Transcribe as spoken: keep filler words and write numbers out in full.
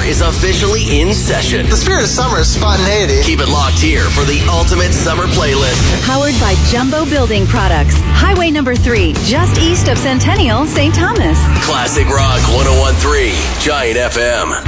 is officially in session. The spirit of summer is spontaneity. Keep it locked here for the ultimate summer playlist. Powered by Jumbo Building Products. Highway number three, just east of Centennial, Saint Thomas. Classic Rock one oh one point three, Giant F M.